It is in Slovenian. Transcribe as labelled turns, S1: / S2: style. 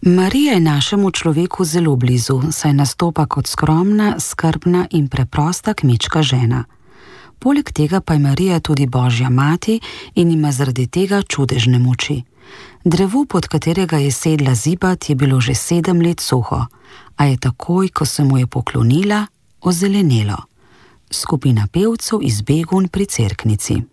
S1: Marija je našemu človeku zelo blizu, saj nastopa kot skromna, skrbna in preprosta kmečka žena. Poleg tega pa je Marija tudi Božja mati in ima zaradi tega čudežne moči. Drevo, pod katerega je sedla zibat, je bilo že 7 let suho, a je takoj, ko se mu je poklonila, ozelenelo. Skupina pevcev iz Begunj pri Cerknici.